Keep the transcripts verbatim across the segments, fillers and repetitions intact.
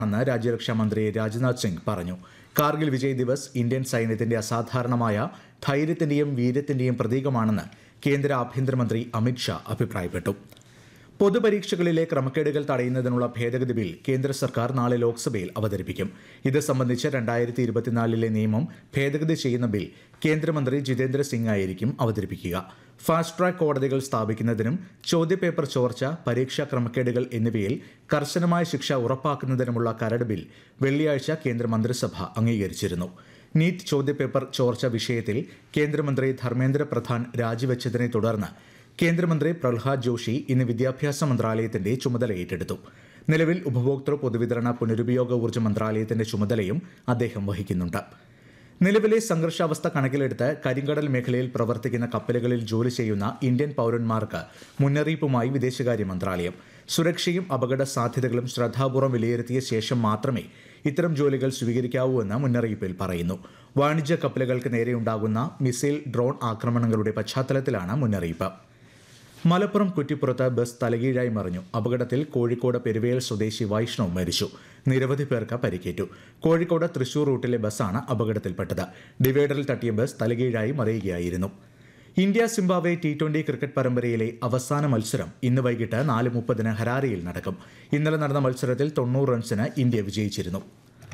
എന്ന് രാജ്യരക്ഷാമന്ത്രി രാജ്നാഥ് സിംഗ് പറഞ്ഞു. കാർഗിൽ വിജയ് ദിവസ് ഇന്ത്യൻ സൈന്യത്തിന്റെ അസാധാരണമായ ധൈര്യത്തിന്റെയും വീര്യത്തിന്റെയും പ്രതീകമാണെന്ന് കേന്ദ്ര ആഭ്യന്തരമന്ത്രി അമിത് ഷാ അഭിപ്രായപ്പെട്ടു. പൊതുപരീക്ഷകളിലെ ക്രമക്കേടുകൾ തടയുന്നതിനുള്ള ഭേദഗതി ബിൽ കേന്ദ്ര സർക്കാർ നാളെ ലോക്സഭയിൽ അവതരിപ്പിക്കും. ഇത് സംബന്ധിച്ച് രണ്ടായിരത്തി ഇരുപത്തിനാലിലെ നിയമം ഭേദഗതി ചെയ്യുന്ന ബിൽ കേന്ദ്രമന്ത്രി ജിതേന്ദ്ര സിംഗ് ആയിരിക്കും അവതരിപ്പിക്കുക. ഫാസ്റ്റ് ട്രാക്ക് കോടതികൾ സ്ഥാപിക്കുന്നതിനും ചോദ്യപേപ്പർ ചോർച്ച, പരീക്ഷാ ക്രമക്കേടുകൾ എന്നിവയിൽ കർശനമായ ശിക്ഷ ഉറപ്പാക്കുന്നതിനുമുള്ള കരട് ബിൽ വെള്ളിയാഴ്ച കേന്ദ്ര മന്ത്രിസഭ അംഗീകരിച്ചിരുന്നു. നീറ്റ് ചോദ്യപേപ്പർ ചോർച്ച വിഷയത്തിൽ കേന്ദ്രമന്ത്രി ധർമ്മേന്ദ്ര പ്രധാൻ രാജിവെച്ചതിനെ തുടർന്ന് കേന്ദ്രമന്ത്രി പ്രഹ്ലാദ് ജോഷി ഇന്ന് വിദ്യാഭ്യാസ മന്ത്രാലയത്തിന്റെ ചുമതല ഏറ്റെടുത്തു. നിലവിൽ ഉപഭോക്തൃ പൊതുവിതരണ പുനരുപയോഗ ഊർജ്ജ മന്ത്രാലയത്തിന്റെ ചുമതലയും അദ്ദേഹം വഹിക്കുന്നുണ്ട്. നിലവിലെ സംഘർഷാവസ്ഥ കണക്കിലെടുത്ത് കരിങ്കടൽ മേഖലയിൽ പ്രവർത്തിക്കുന്ന കപ്പലുകളിൽ ജോലി ചെയ്യുന്ന ഇന്ത്യൻ പൌരന്മാർക്ക് മുന്നറിയിപ്പുമായി വിദേശകാര്യ മന്ത്രാലയം. സുരക്ഷയും അപകട സാധ്യതകളും ശ്രദ്ധാപൂർവ്വം വിലയിരുത്തിയ ശേഷം മാത്രമേ ഇത്തരം ജോലികൾ സ്വീകരിക്കാവൂ എന്ന് മുന്നറിയിപ്പിൽ പറയുന്നു. വാണിജ്യ കപ്പലുകൾക്ക് നേരെയുണ്ടാകുന്ന മിസൈൽ, ഡ്രോൺ ആക്രമണങ്ങളുടെ പശ്ചാത്തലത്തിലാണ് മുന്നറിയിപ്പ്. മലപ്പുറം കുറ്റിപ്പുറത്ത് ബസ് തലകീഴായി മറിഞ്ഞു. അപകടത്തിൽ കോഴിക്കോട് പെരുവേൽ സ്വദേശി വൈഷ്ണവ് മരിച്ചു. നിരവധി പേർക്ക് പരിക്കേറ്റു. കോഴിക്കോട് തൃശൂർ റൂട്ടിലെ ബസ്സാണ് അപകടത്തിൽപ്പെട്ടത്. ഡിവൈഡറിൽ തട്ടിയ ബസ് തലകീഴായി മറിയുകയായിരുന്നു. India Zimbabwe T twenty cricket പരമ്പരയിലെ അവസാന മത്സരം ഇന്ന് വൈകിട്ട് നാല് മുപ്പതിന് ഹരാരയിൽ നടക്കും. ഇന്നലെ നടന്ന മത്സരത്തിൽ തൊണ്ണൂറ് റൺസിന് ഇന്ത്യ വിജയിച്ചിരുന്നു.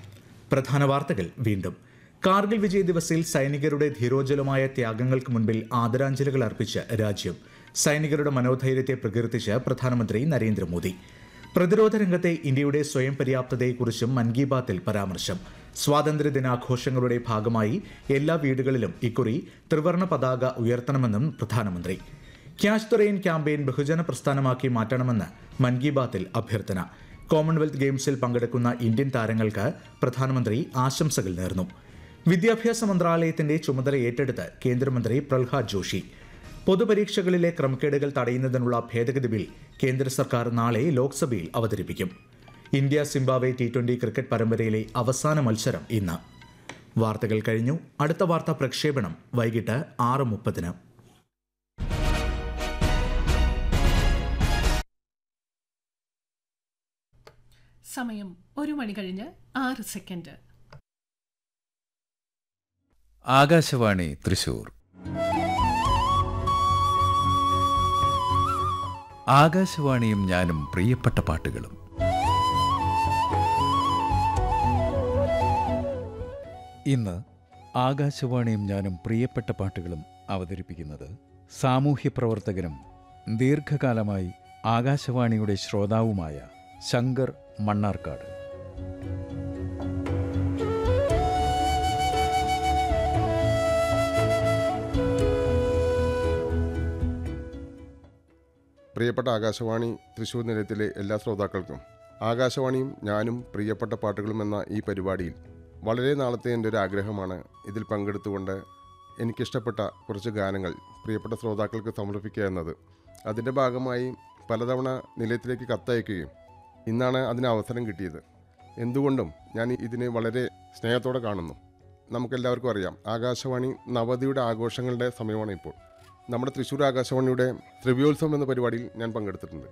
പ്രധാന വാർത്തകൾ വീണ്ടും. കാർഗിൽ വിജയ് ദിവസിൽ സൈനികരുടെ ധീരോജ്വലമായ ത്യാഗങ്ങൾക്ക് മുൻപിൽ ആദരാഞ്ജലികൾ അർപ്പിച്ച് രാജ്യം. സൈനികരുടെ മനോധൈര്യത്തെ പ്രകീർത്തിച്ച് പ്രധാനമന്ത്രി നരേന്ദ്രമോദി. പ്രതിരോധ രംഗത്തെ ഇന്ത്യയുടെ സ്വയം പര്യാപ്തതയെക്കുറിച്ചും മൻ കി ബാത്തിൽ പരാമർശം. സ്വാതന്ത്ര്യദിനാഘോഷങ്ങളുടെ ഭാഗമായി എല്ലാ വീടുകളിലും ഇക്കുറി ത്രിവർണ പതാക ഉയർത്തണമെന്നും പ്രധാനമന്ത്രി. ക്യാച്ച് ദ റെയിൻ ക്യാമ്പയിൻ ബഹുജന പ്രസ്ഥാനമാക്കി മാറ്റണമെന്ന് മൻ കി ബാത്തിൽ അഭ്യർത്ഥന. കോമൺവെൽത്ത് ഗെയിംസിൽ പങ്കെടുക്കുന്ന ഇന്ത്യൻ താരങ്ങൾക്ക് പ്രധാനമന്ത്രി ആശംസകൾ നേർന്നു. വിദ്യാഭ്യാസ മന്ത്രാലയത്തിന്റെ ചുമതല ഏറ്റെടുത്ത് കേന്ദ്രമന്ത്രി പ്രഹ്ലാദ് ജോഷി. പൊതുപരീക്ഷകളിലെ ക്രമക്കേടുകൾ തടയുന്നതിനുള്ള ഭേദഗതി ബിൽ കേന്ദ്ര സർക്കാർ നാളെ ലോക്സഭയിൽ അവതരിപ്പിക്കും. India Zimbabwe T twenty cricket പരമ്പരയിലെ അവസാന മത്സരം ഇന്ന്. വാർത്തകൾ കഴിഞ്ഞു. അടുത്ത വാർത്താ പ്രക്ഷേപണം വൈകിട്ട് ആറ് മുപ്പതിന്. സമയം ഒരു മണി കഴിഞ്ഞ് ആറ് സെക്കൻഡ്. ആകാശവാണി തൃശൂർ. ആകാശവാണിയും ഞാനും പ്രിയപ്പെട്ട പാട്ടുകളും. ഇന്ന് ആകാശവാണിയും ഞാനും പ്രിയപ്പെട്ട പാട്ടുകളും അവതരിപ്പിക്കുന്നത് സാമൂഹ്യ പ്രവർത്തകനും ദീർഘകാലമായി ആകാശവാണിയുടെ ശ്രോതാവുമായ ശങ്കർ മണ്ണാർക്കാട്. പ്രിയപ്പെട്ട ആകാശവാണി തൃശ്ശൂർ നിലയത്തിലെ എല്ലാ ശ്രോതാക്കൾക്കും ആകാശവാണിയും ഞാനും പ്രിയപ്പെട്ട പാട്ടുകളും എന്ന ഈ പരിപാടിയിൽ വളരെ നാളത്തെ എൻ്റെ ഒരു ആഗ്രഹമാണ് ഇതിൽ പങ്കെടുത്തുകൊണ്ട് എനിക്കിഷ്ടപ്പെട്ട കുറച്ച് ഗാനങ്ങൾ പ്രിയപ്പെട്ട ശ്രോതാക്കൾക്ക് സമർപ്പിക്കുക എന്നത്. അതിൻ്റെ ഭാഗമായി പലതവണ നിലയത്തിലേക്ക് കത്തയക്കുകയും ഇന്നാണ് അതിന് അവസരം കിട്ടിയത്. എന്തുകൊണ്ടും ഞാൻ ഇതിനെ വളരെ സ്നേഹത്തോടെ കാണുന്നു. നമുക്കെല്ലാവർക്കും അറിയാം, ആകാശവാണി നവതിയുടെ ആഘോഷങ്ങളുടെ സമയമാണ് ഇപ്പോൾ. നമ്മുടെ തൃശ്ശൂർ ആകാശവാണിയുടെ ത്രവ്യോത്സവം എന്ന പരിപാടിയിൽ ഞാൻ പങ്കെടുത്തിട്ടുണ്ട്.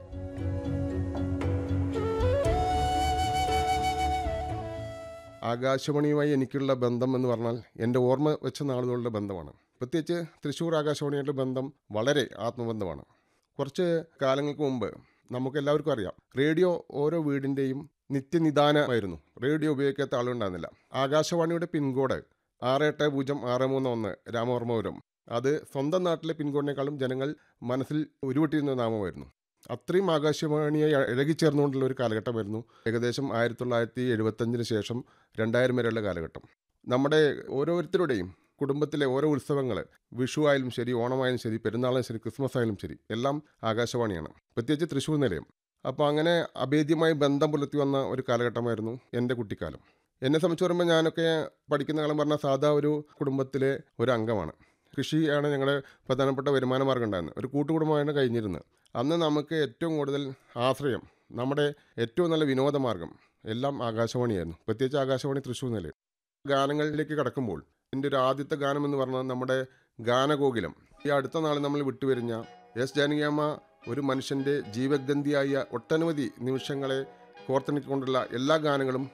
ആകാശവാണിയുമായി എനിക്കുള്ള ബന്ധം എന്ന് പറഞ്ഞാൽ എൻ്റെ ഓർമ്മ വെച്ച നാളുകളുടെ ബന്ധമാണ്. പ്രത്യേകിച്ച് തൃശ്ശൂർ ആകാശവാണിയുടെ ബന്ധം വളരെ ആത്മബന്ധമാണ്. കുറച്ച് കാലങ്ങൾക്ക് മുമ്പ് നമുക്കെല്ലാവർക്കും അറിയാം, റേഡിയോ ഓരോ വീടിൻ്റെയും നിത്യനിദാനമായിരുന്നു. റേഡിയോ ഉപയോഗിക്കാത്ത ആളുണ്ടായിരുന്നില്ല. ആകാശവാണിയുടെ പിൻകോഡ് ആറ് എട്ട് പൂജ്യം ആറ് മൂന്ന് ഒന്ന് രാമവർമ്മപുരം. അത് സ്വന്തം നാട്ടിലെ പിൻകോഡിനേക്കാളും ജനങ്ങൾ മനസ്സിൽ ഉരുവിട്ടിരുന്ന നാമമായിരുന്നു. അത്രയും ആകാശവാണിയെ ഇഴകിച്ചേർന്നുകൊണ്ടുള്ള ഒരു കാലഘട്ടമായിരുന്നു ഏകദേശം ആയിരത്തി തൊള്ളായിരത്തി എഴുപത്തഞ്ചിന് ശേഷം രണ്ടായിരം വരെയുള്ള കാലഘട്ടം. നമ്മുടെ ഓരോരുത്തരുടെയും കുടുംബത്തിലെ ഓരോ ഉത്സവങ്ങൾ, വിഷു ആയാലും ശരി, ഓണമായാലും ശരി, പെരുന്നാളായാലും ശരി, ക്രിസ്മസ് ആയാലും ശരി, എല്ലാം ആകാശവാണിയാണ്. പ്രത്യേകിച്ച് തൃശ്ശൂർ നിലയം. അപ്പോൾ അങ്ങനെ അഭേദ്യമായി ബന്ധം പുലർത്തി വന്ന ഒരു കാലഘട്ടമായിരുന്നു എൻ്റെ കുട്ടിക്കാലം. എന്നെ സംബന്ധിച്ച് പറയുമ്പോൾ ഞാനൊക്കെ പഠിക്കുന്ന കാലം പറഞ്ഞാൽ സാധാ ഒരു കുടുംബത്തിലെ ഒരു അംഗമാണ്. കൃഷിയാണ് ഞങ്ങളുടെ പ്രധാനപ്പെട്ട വരുമാന മാർഗ്ഗം ഉണ്ടായിരുന്നത്. ഒരു കൂട്ടുകുടുംബമാണ് കഴിഞ്ഞിരുന്നത്. അന്ന് നമുക്ക് ഏറ്റവും കൂടുതൽ ആശ്രയം, നമ്മുടെ ഏറ്റവും നല്ല വിനോദമാർഗ്ഗം എല്ലാം ആകാശവാണിയായിരുന്നു. പ്രത്യേകിച്ച് ആകാശവാണി തൃശ്ശൂർ നിലയം. ഗാനങ്ങളിലേക്ക് കടക്കുമ്പോൾ എൻ്റെ ഒരു ആദ്യത്തെ ഗാനം എന്ന് പറഞ്ഞാൽ നമ്മുടെ ഗാനകോകിലം. ഈ അടുത്ത നാളിൽ നമ്മൾ വിട്ടുവരിഞ്ഞ എസ് ജാനകിയമ്മ ഒരു മനുഷ്യൻ്റെ ജീവഗന്ധിയായ ഒട്ടനവധി നിമിഷങ്ങളെ കോർത്തിണക്കിക്കൊണ്ടുള്ള എല്ലാ ഗാനങ്ങളും